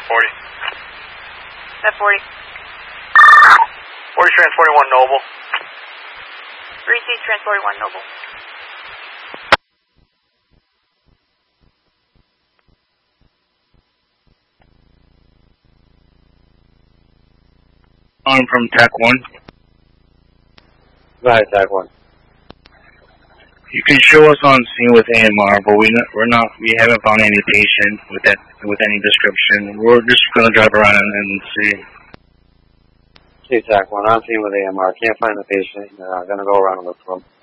40. That 40. 40 transporting 1 Noble. Receive transporting 1 Noble. I'm from TAC 1. Go ahead, TAC 1. You can show us on scene with AMR, but we haven't found any patient with any description. We're just gonna drive around and see. Okay, TAC 1, I'm seeing with AMR. Can't find the patient. Gonna go around and look for him.